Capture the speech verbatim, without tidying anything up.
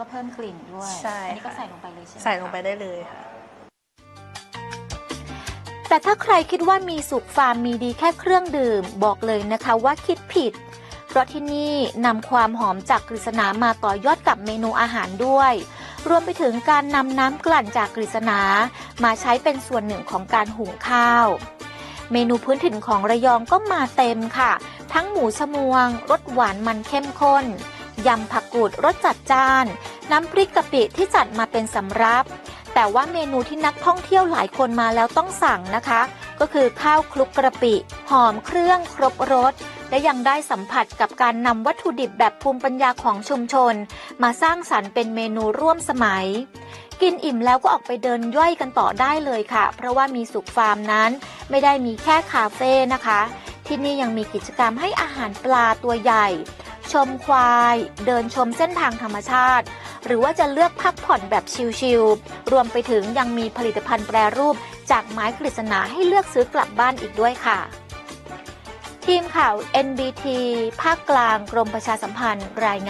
ก็เพิ่มกลิ่นด้วยใช่อันนี้ก็ใส่ลงไปเลยใช่ไหมใส่ลงไปได้เลยค่ะแต่ถ้าใครคิดว่ามีสุกฟาร์มมีดีแค่เครื่องดื่มบอกเลยนะคะว่าคิดผิดเพราะที่นี่นำความหอมจากกฤษณามาต่อยอดกับเมนูอาหารด้วยรวมไปถึงการนำน้ำกลั่นจากกฤษณามาใช้เป็นส่วนหนึ่งของการหุงข้าวเมนูพื้นถิ่นของระยองก็มาเต็มค่ะทั้งหมูชมวงรสหวานมันเข้มข้นยำผักกูดรสจัดจ้านน้ำพริกกะปิที่จัดมาเป็นสำรับแต่ว่าเมนูที่นักท่องเที่ยวหลายคนมาแล้วต้องสั่งนะคะก็คือข้าวคลุกกระปิหอมเครื่องครบรสและยังได้สัมผัสกับการนำวัตถุดิบแบบภูมิปัญญาของชุมชนมาสร้างสรรค์เป็นเมนูร่วมสมัยกินอิ่มแล้วก็ออกไปเดินย่อยกันต่อได้เลยค่ะเพราะว่ามีสุขฟาร์มนั้นไม่ได้มีแค่คาเฟ่นะคะที่นี่ยังมีกิจกรรมให้อาหารปลาตัวใหญ่ชมควายเดินชมเส้นทางธรรมชาติหรือว่าจะเลือกพักผ่อนแบบชิลๆรวมไปถึงยังมีผลิตภัณฑ์แปรรูปจากไม้กฤษณาให้เลือกซื้อกลับบ้านอีกด้วยค่ะทีมข่าว เอ็น บี ที ภาคกลางกรมประชาสัมพันธ์รายงาน